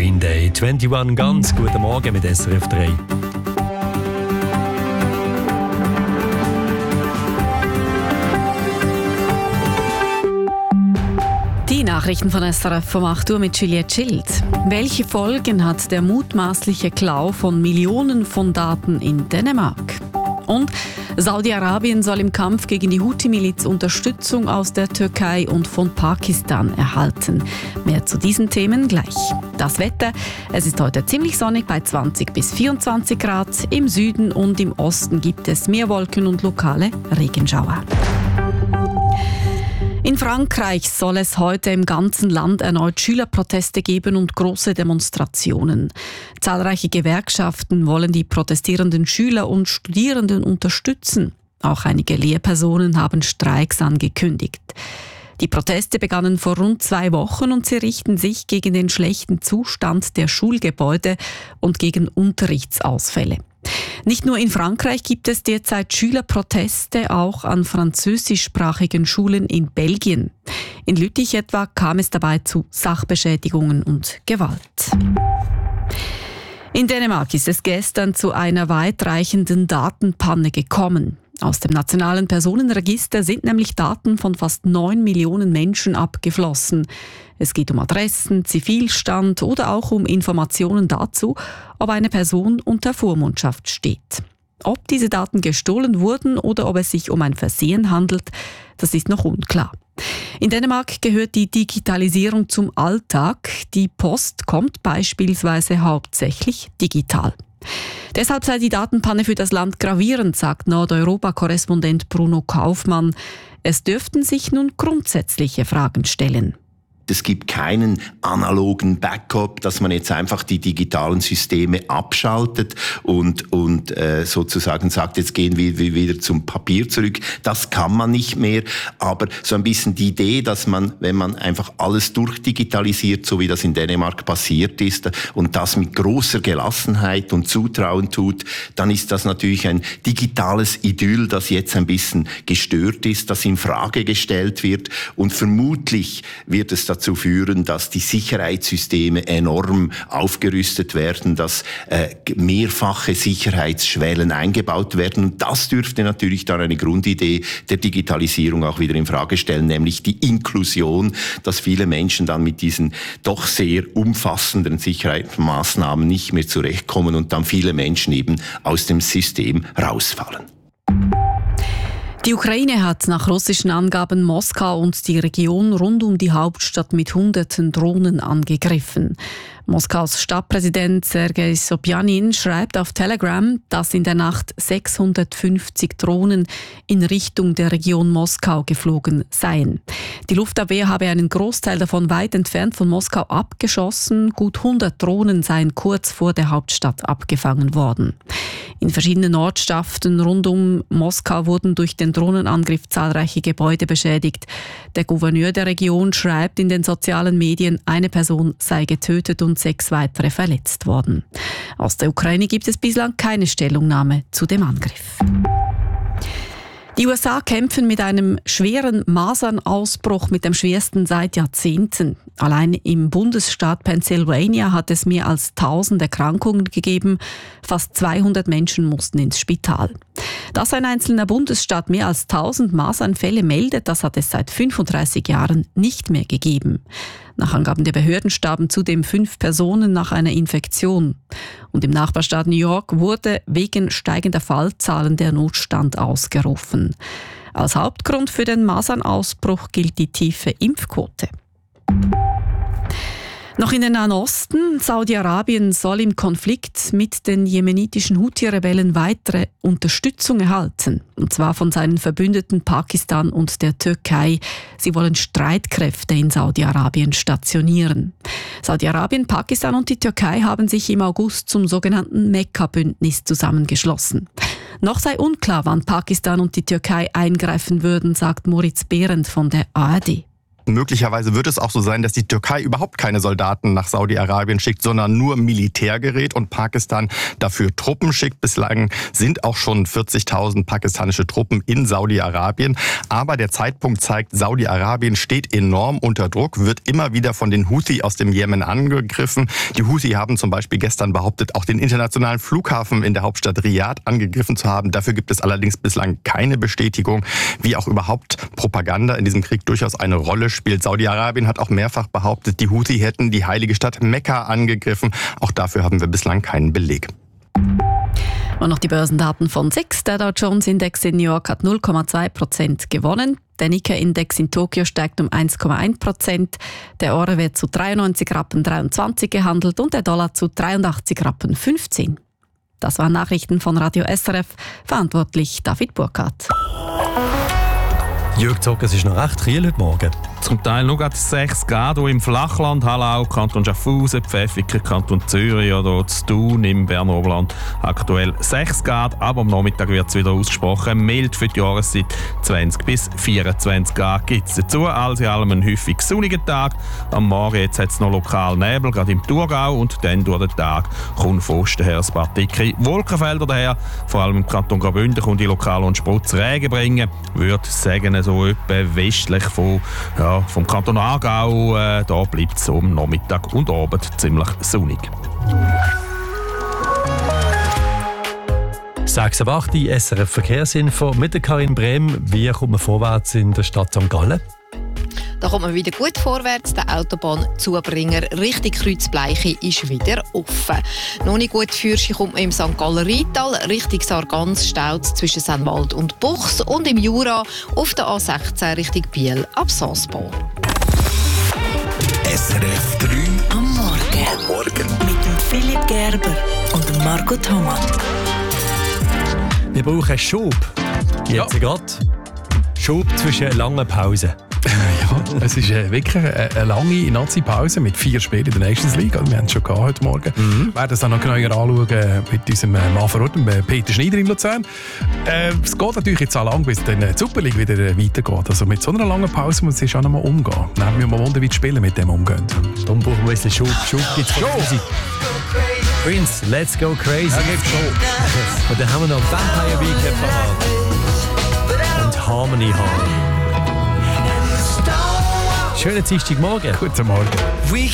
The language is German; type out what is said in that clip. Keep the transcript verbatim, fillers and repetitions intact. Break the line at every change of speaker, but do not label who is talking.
Green Day einundzwanzig. Ganz guten Morgen mit S R F drei.
Die Nachrichten von S R F vom acht Uhr mit Juliette Schild. Welche Folgen hat der mutmaßliche Klau von Millionen von Daten in Dänemark? Und Saudi-Arabien soll im Kampf gegen die Houthi-Miliz Unterstützung aus der Türkei und von Pakistan erhalten. Mehr zu diesen Themen gleich. Das Wetter: Es ist heute ziemlich sonnig bei zwanzig bis vierundzwanzig Grad. Im Süden und im Osten gibt es mehr Wolken und lokale Regenschauer. In Frankreich soll es heute im ganzen Land erneut Schülerproteste geben und große Demonstrationen. Zahlreiche Gewerkschaften wollen die protestierenden Schüler und Studierenden unterstützen. Auch einige Lehrpersonen haben Streiks angekündigt. Die Proteste begannen vor rund zwei Wochen und sie richten sich gegen den schlechten Zustand der Schulgebäude und gegen Unterrichtsausfälle. Nicht nur in Frankreich gibt es derzeit Schülerproteste, auch an französischsprachigen Schulen in Belgien. In Lüttich etwa kam es dabei zu Sachbeschädigungen und Gewalt. In Dänemark ist es gestern zu einer weitreichenden Datenpanne gekommen. Aus dem nationalen Personenregister sind nämlich Daten von fast neun Millionen Menschen abgeflossen. Es geht um Adressen, Zivilstand oder auch um Informationen dazu, ob eine Person unter Vormundschaft steht. Ob diese Daten gestohlen wurden oder ob es sich um ein Versehen handelt, das ist noch unklar. In Dänemark gehört die Digitalisierung zum Alltag. Die Post kommt beispielsweise hauptsächlich digital. Deshalb sei die Datenpanne für das Land gravierend, sagt Nordeuropa-Korrespondent Bruno Kaufmann. Es dürften sich nun grundsätzliche Fragen stellen.
Es gibt keinen analogen Backup, dass man jetzt einfach die digitalen Systeme abschaltet und, und äh, sozusagen sagt, jetzt gehen wir wieder zum Papier zurück. Das kann man nicht mehr. Aber so ein bisschen die Idee, dass man, wenn man einfach alles durchdigitalisiert, so wie das in Dänemark passiert ist, und das mit großer Gelassenheit und Zutrauen tut, dann ist das natürlich ein digitales Idyll, das jetzt ein bisschen gestört ist, das in Frage gestellt wird. Und vermutlich wird es dazu führen, dass die Sicherheitssysteme enorm aufgerüstet werden, dass äh, mehrfache Sicherheitsschwellen eingebaut werden. Und das dürfte natürlich dann eine Grundidee der Digitalisierung auch wieder in Frage stellen, nämlich die Inklusion, dass viele Menschen dann mit diesen doch sehr umfassenden Sicherheitsmaßnahmen nicht mehr zurechtkommen und dann viele Menschen eben aus dem System rausfallen.
Die Ukraine hat nach russischen Angaben Moskau und die Region rund um die Hauptstadt mit hunderten Drohnen angegriffen. Moskaus Stadtpräsident Sergei Sobjanin schreibt auf Telegram, dass in der Nacht sechshundertfünfzig Drohnen in Richtung der Region Moskau geflogen seien. Die Luftabwehr habe einen Großteil davon weit entfernt von Moskau abgeschossen. Gut hundert Drohnen seien kurz vor der Hauptstadt abgefangen worden. In verschiedenen Ortschaften rund um Moskau wurden durch den Drohnenangriff zahlreiche Gebäude beschädigt. Der Gouverneur der Region schreibt in den sozialen Medien, eine Person sei getötet und sechs weitere verletzt worden. Aus der Ukraine gibt es bislang keine Stellungnahme zu dem Angriff. Die U S A kämpfen mit einem schweren Masernausbruch, mit dem schwersten seit Jahrzehnten. Allein im Bundesstaat Pennsylvania hat es mehr als tausend Erkrankungen gegeben. Fast zweihundert Menschen mussten ins Spital. Dass ein einzelner Bundesstaat mehr als tausend Masernfälle meldet, das hat es seit fünfunddreißig Jahren nicht mehr gegeben. Nach Angaben der Behörden starben zudem fünf Personen nach einer Infektion. Und im Nachbarstaat New York wurde wegen steigender Fallzahlen der Notstand ausgerufen. Als Hauptgrund für den Masernausbruch gilt die tiefe Impfquote. Noch in den Nahen Osten. Saudi-Arabien soll im Konflikt mit den jemenitischen Houthi-Rebellen weitere Unterstützung erhalten. Und zwar von seinen Verbündeten Pakistan und der Türkei. Sie wollen Streitkräfte in Saudi-Arabien stationieren. Saudi-Arabien, Pakistan und die Türkei haben sich im August zum sogenannten Mekka-Bündnis zusammengeschlossen. Noch sei unklar, wann Pakistan und die Türkei eingreifen würden, sagt Moritz Behrendt von der A R D.
Möglicherweise wird es auch so sein, dass die Türkei überhaupt keine Soldaten nach Saudi-Arabien schickt, sondern nur Militärgerät und Pakistan dafür Truppen schickt. Bislang sind auch schon vierzigtausend pakistanische Truppen in Saudi-Arabien. Aber der Zeitpunkt zeigt, Saudi-Arabien steht enorm unter Druck, wird immer wieder von den Houthi aus dem Jemen angegriffen. Die Houthi haben zum Beispiel gestern behauptet, auch den internationalen Flughafen in der Hauptstadt Riyadh angegriffen zu haben. Dafür gibt es allerdings bislang keine Bestätigung, wie auch überhaupt Propaganda in diesem Krieg durchaus eine Rolle spielt. Saudi-Arabien hat auch mehrfach behauptet, die Houthi hätten die heilige Stadt Mekka angegriffen. Auch dafür haben wir bislang keinen Beleg.
Und noch die Börsendaten von S I X. Der Dow Jones Index in New York hat null Komma zwei Prozent gewonnen. Der Nikkei-Index in Tokio steigt um eins Komma eins Prozent. Der Euro wird zu dreiundneunzig Rappen dreiundzwanzig gehandelt und der Dollar zu dreiundachtzig Rappen fünfzehn. Das waren Nachrichten von Radio S R F. Verantwortlich David Burkhardt.
Jürg Zock, es ist noch recht kühl heute Morgen.
Zum Teil nur gerade sechs Grad im Flachland, Hallau, Kanton Schaffhausen, Pfäffiken, Kanton Zürich oder zu Thun im Berner Oberland. Aktuell sechs Grad, aber am Nachmittag wird es wieder ausgesprochen mild für die Jahreszeit. zwanzig bis vierundzwanzig Grad gibt es dazu. Alles in allem ein häufig sonniger Tag. Am Morgen jetzt hat es noch lokal Nebel, gerade im Thurgau, und dann durch den Tag kommt von Osten her ein paar dicke Wolkenfelder daher. Vor allem im Kanton Graubünden kommt die lokal und Sputz Regen bringen. Würde sagen, so etwa westlich von, ja, vom Kanton Aargau. Äh, da bleibt es am Nachmittag und Abend ziemlich sonnig.
sechs Uhr acht, die S R F Verkehrsinfo mit der Karin Brehm. Wie kommt man vorwärts in der Stadt Sankt Gallen?
Da kommt man wieder gut vorwärts. Der Autobahnzubringer Richtung Kreuzbleiche ist wieder offen. Noch nicht gut fürsch kommt man im Sankt Galler Rheintal. Richtung Sargans staut es zwischen Sennwald und Buchs. Und im Jura auf der A sechzehn Richtung Biel ab Sansbau.
S R F drei am Morgen. Am Morgen. Mit dem Philipp Gerber und dem Marco Thomas.
Wir brauchen Schub. Jetzt ja. gerade. Schub zwischen langen Pausen.
Ja, es ist äh, wirklich eine, eine lange Nazi-Pause mit vier Spielen in der Nations League. Also wir haben es schon gehabt heute Morgen. Mhm. Wir werden es dann noch genauer anschauen mit unserem Mann vor Ort, Peter Schneider in Luzern. Äh, es geht natürlich jetzt auch lang, bis dann die Super League wieder äh, weitergeht. Also mit so einer langen Pause muss es auch noch mal umgehen. Dann müssen wir mal wundern, wie die Spieler mit dem umgehen.
Darum brauchen wir ein bisschen Schub. Schub gibt es schon. Prince, let's go crazy.
Ja, gibt's schon.
Und dann haben wir noch Vampire Weekend parat. Und Harmony Hall. Schönen Dienstagmorgen.
Guten Morgen.